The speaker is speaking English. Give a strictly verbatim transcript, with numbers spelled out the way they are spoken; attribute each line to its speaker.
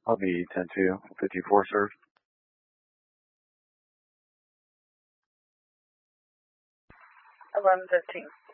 Speaker 1: I'll be ten two, fifty-four served.
Speaker 2: eleven fifteen.